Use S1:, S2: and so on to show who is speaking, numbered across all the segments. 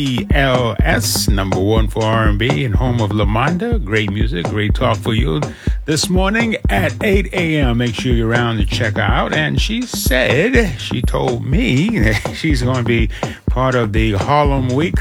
S1: ELS, number one for R&B and home of Lamonda. Great music, great talk for you this morning at 8 a.m. Make sure you're around to check her out. And she told me that she's going to be part of the Harlem Week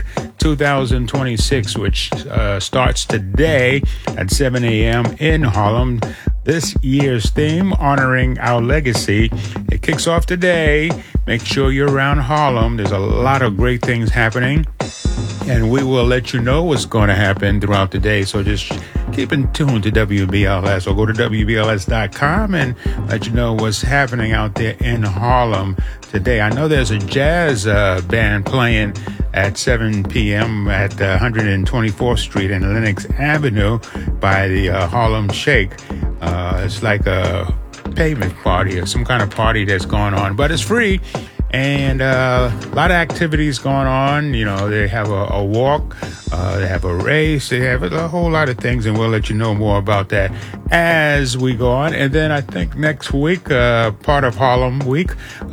S1: 2026, which starts today at 7 a.m. in Harlem. This year's theme, Honoring Our Legacy. It kicks off today. Make sure you're around Harlem. There's a lot of great things happening, and we will let you know what's going to happen throughout the day. So just keep in tune to WBLS, or go to WBLS.com and let you know what's happening out there in Harlem today. I know there's a jazz band playing at 7 p.m. at 124th Street and Lenox Avenue by the Harlem Shake. It's like a pavement party or some kind of party that's going on, but it's free. And a lot of activities going on. You know, they have a walk, they have a race, they have a whole lot of things, and we'll let you know more about that as we go on. And then I think next week, part of Harlem Week,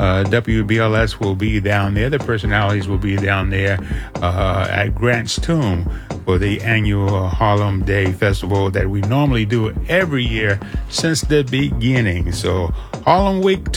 S1: WBLS will be down there. The personalities will be down there at Grant's Tomb for the annual Harlem Day Festival that we normally do every year since the beginning. So Harlem Week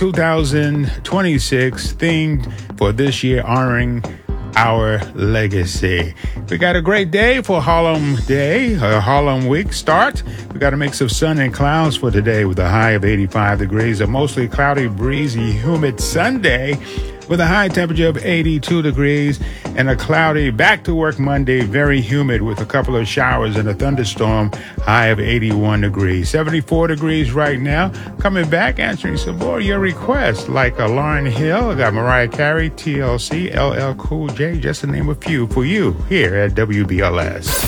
S1: 2026 themed for this year, honoring our legacy. We got a great day for Harlem Day, Harlem Week start. We got a mix of sun and clouds for today with a high of 85 degrees, a mostly cloudy, breezy, humid Sunday with a high temperature of 82 degrees, and a cloudy back to work Monday, very humid with a couple of showers and a thunderstorm, high of 81 degrees. 74 degrees right now. Coming back, answering some more of your requests, like Lauryn Hill. I got Mariah Carey, TLC, LL Cool J, just to name a few for you here at WBLS.